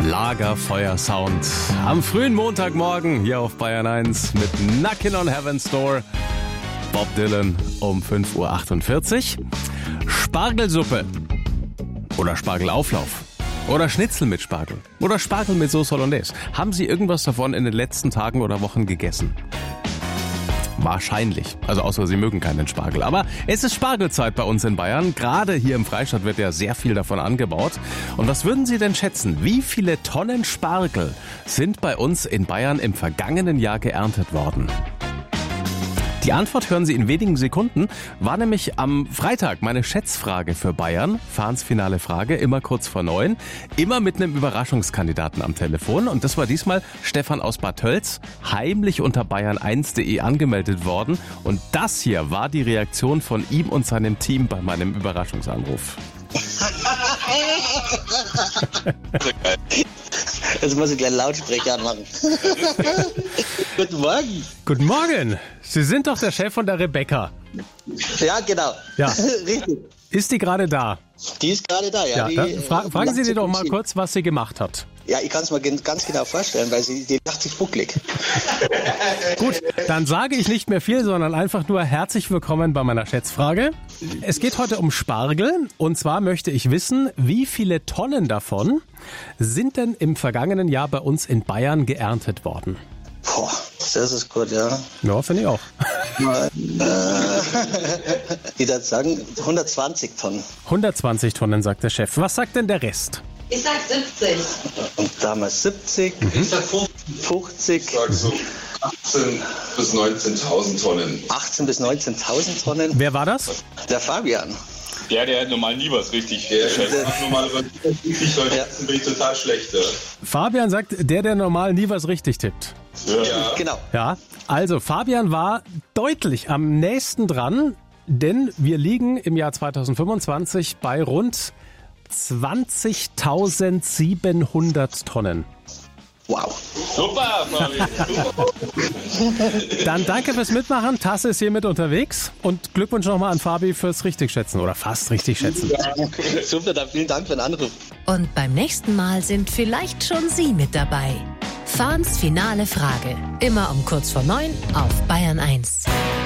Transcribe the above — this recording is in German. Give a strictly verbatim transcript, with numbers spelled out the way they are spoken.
Lagerfeuer-Sound am frühen Montagmorgen hier auf Bayern eins mit Knockin' on Heaven's Door. Bob Dylan um fünf Uhr achtundvierzig. Spargelsuppe oder Spargelauflauf oder Schnitzel mit Spargel oder Spargel mit Sauce Hollandaise. Haben Sie irgendwas davon in den letzten Tagen oder Wochen gegessen? Wahrscheinlich. Also außer Sie mögen keinen Spargel. Aber es ist Spargelzeit bei uns in Bayern. Gerade hier im Freistaat wird ja sehr viel davon angebaut. Und was würden Sie denn schätzen? Wie viele Tonnen Spargel sind bei uns in Bayern im vergangenen Jahr geerntet worden? Die Antwort hören Sie in wenigen Sekunden. War nämlich am Freitag meine Schätzfrage für Bayern. Fahns finale Frage, immer kurz vor neun. Immer mit einem Überraschungskandidaten am Telefon. Und das war diesmal Stefan aus Bad Tölz, heimlich unter bayern eins punkt de angemeldet worden. Und das hier war die Reaktion von ihm und seinem Team bei meinem Überraschungsanruf. Jetzt muss ich gleich Lautsprecher anmachen. Guten Morgen. Guten Morgen. Sie sind doch der Chef von der Rebecca. Ja, genau. Ja. Richtig. Ist die gerade da? Die ist gerade da, ja. Ja, die, dann fra- fragen Sie die doch mal sich kurz, was sie gemacht hat. Ja, ich kann es mir ganz genau vorstellen, weil sie die lacht sich bucklig. Gut, dann sage ich nicht mehr viel, sondern einfach nur herzlich willkommen bei meiner Schätzfrage. Es geht heute um Spargel und zwar möchte ich wissen, wie viele Tonnen davon sind denn im vergangenen Jahr bei uns in Bayern geerntet worden? Boah, das ist gut, ja. Ja, finde ich auch. Ich würde sagen hundertzwanzig Tonnen. hundertzwanzig Tonnen, sagt der Chef. Was sagt denn der Rest? Ich sag siebzig. Und damals siebzig, Ich sag fünfzig, Ich sag so achtzehn bis neunzehntausend Tonnen. achtzehn bis neunzehntausend Tonnen. Wer war das? Der Fabian. Der, der hat normal nie was richtig Der schätzt. macht normalerweise richtig, weil Ja. jetzt bin ich total schlecht. Ja. Fabian sagt, der, der normal nie was richtig tippt. Ja. Genau. Ja, also Fabian war deutlich am nächsten dran, denn wir liegen im Jahr zweitausendfünfundzwanzig bei rund zwanzigtausendsiebenhundert Tonnen. Wow. Super, Fabian. Dann danke fürs Mitmachen. Tasse ist hiermit unterwegs und Glückwunsch nochmal an Fabi fürs Richtigschätzen oder fast Richtigschätzen. Super, dann vielen Dank für den Anruf. Und beim nächsten Mal sind vielleicht schon Sie mit dabei. Fahns finale Frage. Immer um kurz vor neun auf Bayern eins.